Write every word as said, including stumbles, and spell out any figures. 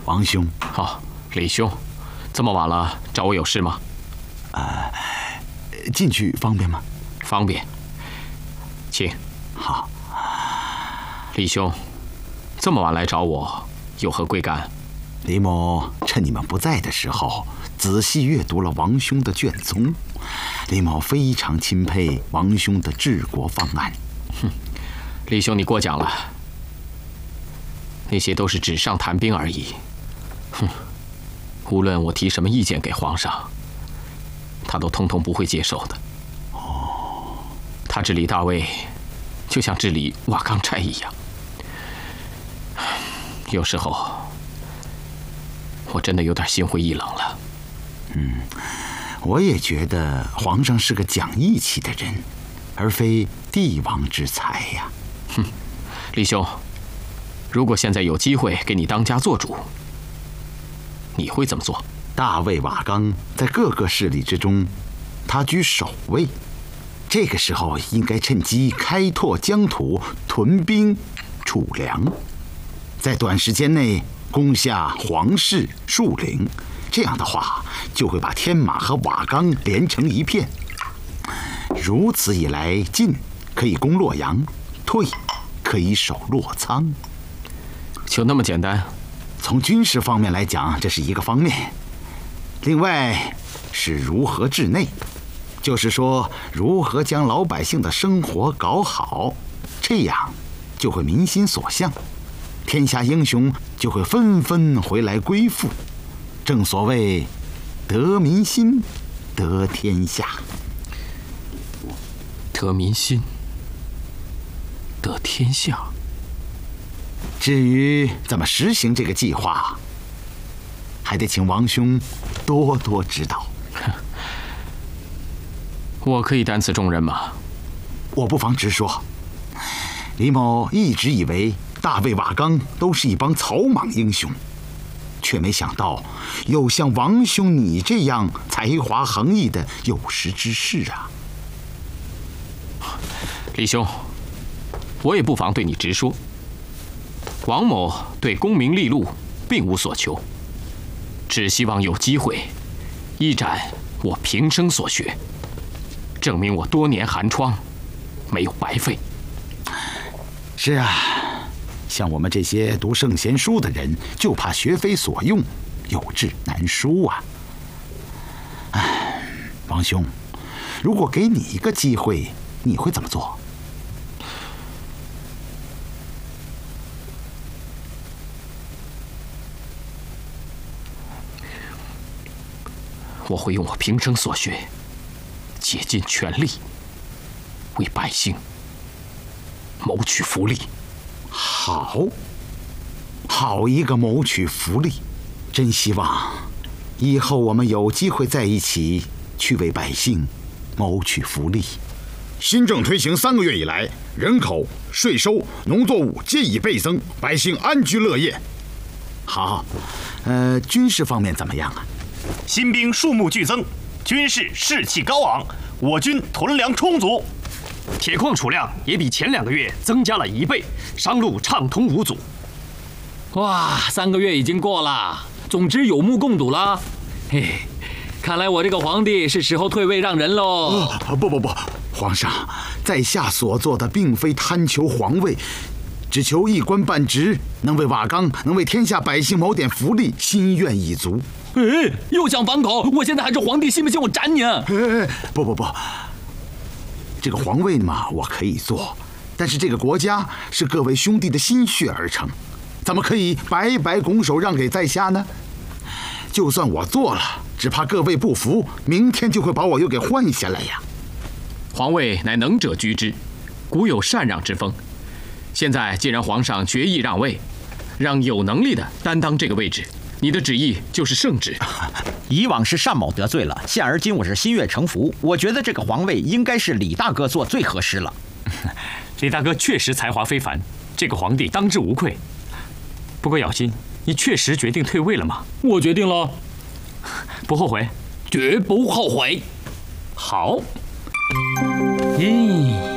王兄。 好，李兄，这么晚了，找我有事吗？ 呃，进去方便吗？ 方便，请。 好。 李兄，这么晚来找我，有何贵干？ 李某趁你们不在的时候，仔细阅读了王兄的卷宗。李某非常钦佩王兄的治国方案。 哼，李兄你过奖了，那些都是纸上谈兵而已。哼，无论我提什么意见给皇上，他都通通不会接受的。 哦， 他治理大魏，就像治理瓦岗寨一样。有时候，我真的有点心灰意冷了。 嗯，我也觉得皇上是个讲义气的人，而非帝王之才呀。 哼，李兄，如果现在有机会给你当家做主，你会怎么做？ 大魏瓦岗在各个势力之中，他居首位。这个时候应该趁机开拓疆土，屯兵储粮，在短时间内攻下黄氏、树陵。这样的话，就会把天马和瓦岗连成一片。如此一来，进可以攻洛阳，退可以守洛仓。 就那么简单？ 从军事方面来讲，这是一个方面。另外是如何治内，就是说如何将老百姓的生活搞好，这样就会民心所向，天下英雄就会纷纷回来归附。正所谓得民心，得天下。 得民心，得天下。 至于怎么实行这个计划，还得请王兄多多指导。 我可以担此重任吗？ 我不妨直说，李某一直以为大魏瓦岗都是一帮草莽英雄，却没想到有像王兄你这样才华横溢的有识之士啊。 李兄，我也不妨对你直说，王某对功名利禄并无所求，只希望有机会一展我平生所学，证明我多年寒窗没有白费。 是啊，像我们这些读圣贤书的人，就怕学非所用，有志难书啊。哎，王兄，如果给你一个机会，你会怎么做？ 我会用我平生所学，竭尽全力，为百姓谋取福利。 好，好一个谋取福利！真希望以后我们有机会在一起，去为百姓谋取福利。 新政推行三个月以来，人口、税收、农作物皆已倍增，百姓安居乐业。 好，呃，军事方面怎么样啊？ 新兵数目剧增，军士士气高昂，我军屯粮充足， 铁矿储量也比前两个月增加了一倍，商路畅通无阻。 哇，三个月已经过了，总之有目共睹了。嘿，看来我这个皇帝是时候退位让人喽。 哦，不不不，皇上，在下所做的并非贪求皇位，只求一官半职，能为瓦岗，能为天下百姓谋点福利，心愿已足。 哎，又想反口！我现在还是皇帝，信不信我斩你？哎， 不不不，这个皇位嘛，我可以做，但是这个国家是各位兄弟的心血而成，怎么可以白白拱手让给在下呢？就算我做了，只怕各位不服，明天就会把我又给换下来呀。 皇位乃能者居之，古有禅让之风。现在既然皇上决意让位，让有能力的担当这个位置，你的旨意就是圣旨。 以往是单某得罪了，现而今我是心悦诚服。我觉得这个皇位应该是李大哥做最合适了。 李大哥确实才华非凡，这个皇帝当之无愧。不过咬金，你确实决定退位了吗？ 我决定了， 不后悔， 绝不后悔。 好。 咦。